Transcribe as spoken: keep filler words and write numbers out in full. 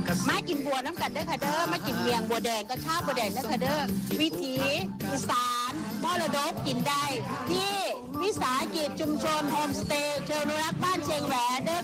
มากินบัวน้ำกันเด้อค่ะเด้อมากินเมียงบัวแดงก็ชาบัวแดงเด้อค่ะเด้อวิถีอีสานมรดกกินได้ที่วิสาหกิจชุมชนโฮมสเตย์เชิงอนุรักษ์บ้านเชียงแหวนเด้อ